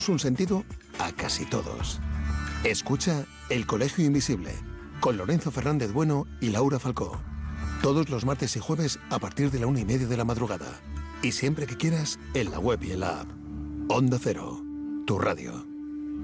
un sentido a casi todos. Escucha El Colegio Invisible con Lorenzo Fernández Bueno y Laura Falcó. Todos los martes y jueves a partir de la 1:30 de la madrugada. Y siempre que quieras, en la web y en la app. Onda Cero, tu radio.